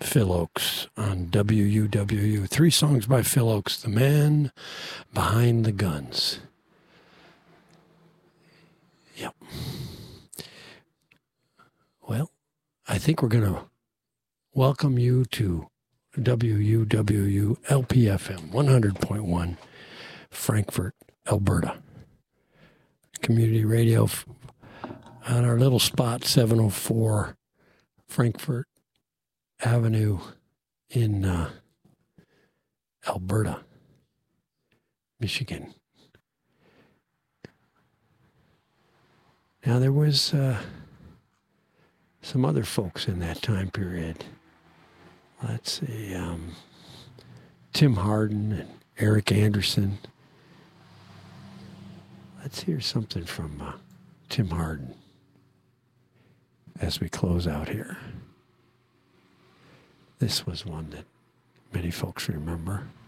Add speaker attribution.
Speaker 1: Phil Oakes on WUWU. 3 songs by Phil Oakes, the man behind the guns. Yep. Well, I think we're going to welcome you to WUWU LPFM 100.1 Frankfort, Alberta. Community radio on our little spot, 704 Frankfort Avenue in Alberta, Michigan. Now, there was some other folks in that time period. Let's see, Tim Hardin and Eric Anderson. Let's hear something from Tim Hardin as we close out here. This was one that many folks remember.